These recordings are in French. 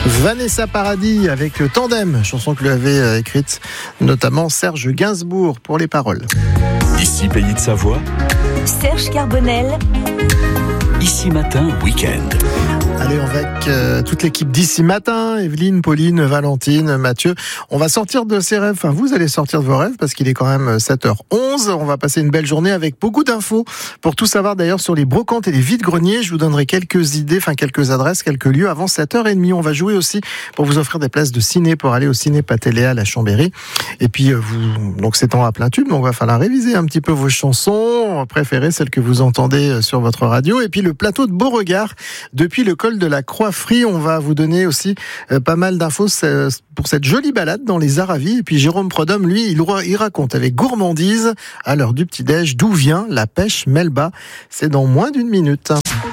Vanessa Paradis avec le Tandem, chanson que lui avait écrite notamment Serge Gainsbourg pour les paroles. Ici Pays de Savoie, Serge Carbonel. Ici Matin Week-end. Allez, avec toute l'équipe d'ici matin, Evelyne, Pauline, Valentine, Mathieu. On va sortir de ses rêves, enfin vous allez sortir de vos rêves parce qu'il est quand même 7h11. On va passer une belle journée avec beaucoup d'infos pour tout savoir d'ailleurs sur les brocantes et les vides-greniers. Je vous donnerai quelques idées, quelques adresses, quelques lieux avant 7h30. On va jouer aussi pour vous offrir des places de ciné pour aller au ciné Patéléal à Chambéry. Et puis donc c'est temps à plein tube, donc il va falloir réviser un petit peu vos chansons préférées, celles que vous entendez sur votre radio. Et puis le plateau de Beauregard depuis le col de la Croix-Frie. On va vous donner aussi pas mal d'infos pour cette jolie balade dans les Aravis. Et puis Jérôme Prodhomme, lui, il raconte avec gourmandise à l'heure du petit-déj d'où vient la pêche Melba. C'est dans moins d'une minute.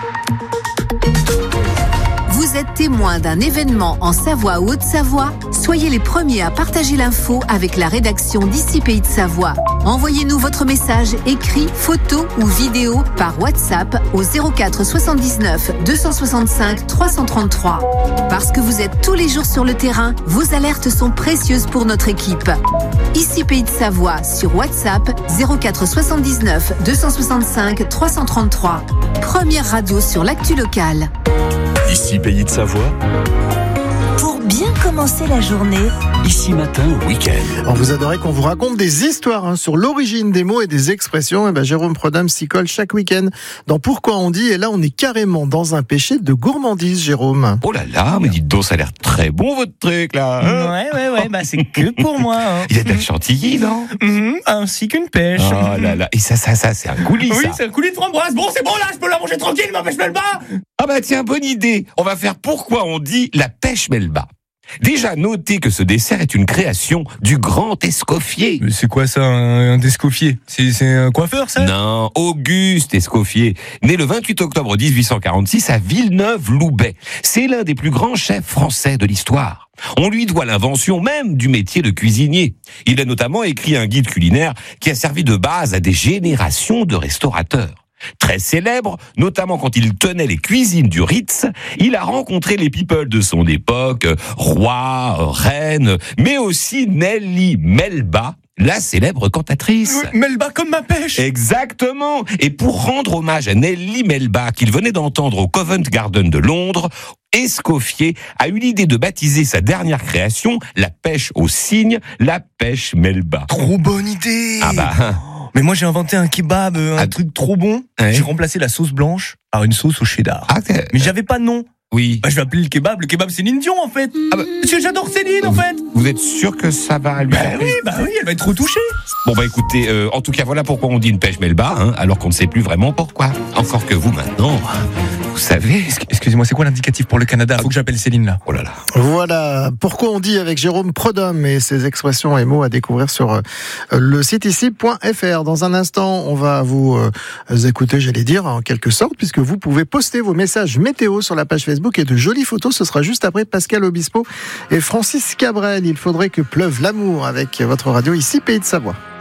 Vous êtes témoin d'un événement en Savoie ou Haute-Savoie? Soyez les premiers à partager l'info avec la rédaction d'Ici Pays de Savoie. Envoyez-nous votre message écrit, photo ou vidéo par WhatsApp au 04 79 265 333. Parce que vous êtes tous les jours sur le terrain, vos alertes sont précieuses pour notre équipe. Ici Pays de Savoie sur WhatsApp 04 79 265 333. Première radio sur l'actu locale. Ici Pays de Savoie, Pour bien commencer la journée, Ici Matin Week-end. On vous adorait qu'on vous raconte des histoires sur l'origine des mots et des expressions. Et Jérôme Prodhomme s'y colle chaque week-end dans Pourquoi on dit. Et là, on est carrément dans un péché de gourmandise, Jérôme. Oh là là, mais dites donc, ça a l'air très bon votre truc là. Ouais, c'est que pour moi. Il y a de la chantilly, non? Ainsi qu'une pêche. Oh là là, et ça, c'est un coulis, Oui, ça. c'est un coulis de framboise. Bon, c'est bon là, je peux la manger tranquille, ma pêche Melba. Ah bah tiens, bonne idée. On va faire Pourquoi on dit la pêche Melba. Déjà, notez que ce dessert est une création du grand Escoffier. Mais c'est quoi ça, un Escoffier? C'est un coiffeur, ça? Non, Auguste Escoffier, né le 28 octobre 1846 à Villeneuve-Loubet. C'est l'un des plus grands chefs français de l'histoire. On lui doit l'invention même du métier de cuisinier. Il a notamment écrit un guide culinaire qui a servi de base à des générations de restaurateurs. Très célèbre, notamment quand il tenait les cuisines du Ritz, il a rencontré les people de son époque, rois, reines, mais aussi Nelly Melba, la célèbre cantatrice. Melba comme ma pêche. Exactement. Et pour rendre hommage à Nelly Melba, qu'il venait d'entendre au Covent Garden de Londres, Escoffier a eu l'idée de baptiser sa dernière création, la pêche au cygne, la pêche Melba. Trop bonne idée. Ah bah... Mais moi j'ai inventé un kebab, un truc trop bon. Ouais. J'ai remplacé la sauce blanche par une sauce au cheddar. Mais j'avais pas de nom. Oui. Je vais appeler le kebab Céline Dion en fait. Parce que j'adore Céline en fait. Vous êtes sûr que ça va lui faire Oui, elle va être trop touchée. Bon écoutez, en tout cas voilà pourquoi on dit une pêche Melba, alors qu'on ne sait plus vraiment pourquoi. Encore que vous maintenant, vous savez. Excusez-moi, c'est quoi l'indicatif pour le Canada? Faut que j'appelle Céline là. Oh là là. Voilà, Pourquoi on dit avec Jérôme Prodhomme et ses expressions et mots à découvrir sur le site ici.fr. Dans un instant, on va vous écouter, j'allais dire, en quelque sorte, puisque vous pouvez poster vos messages météo sur la page Facebook et de jolies photos. Ce sera juste après Pascal Obispo et Francis Cabrel. Il faudrait que pleuve l'amour avec votre radio ici, Pays de Savoie.